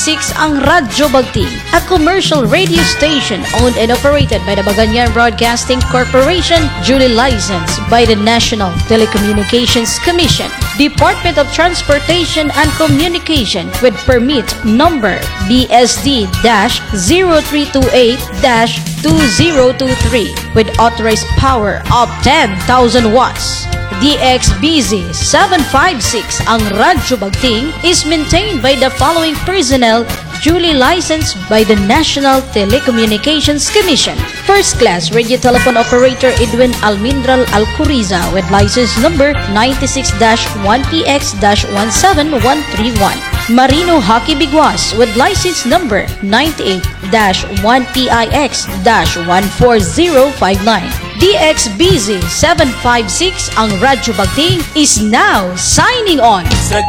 756 ang Radyo Bagting, a commercial radio station owned and operated by the Baganyan Broadcasting Corporation, duly licensed by the National Telecommunications Commission, Department of Transportation and Communication, with permit number BSD-0328-2023 with authorized power of 10,000 watts. DXBZ 756 ang Radyo Bagting is maintained by the following personnel duly licensed by the National Telecommunications Commission. First Class Radio Telephone Operator Edwin Almindral Alcuriza with license number 96-1PX-17131. Marino Hockey Bigwas with license number 98-1PIX-14059. DXBZ 756 ang Radyo Bagting is now signing on. Sa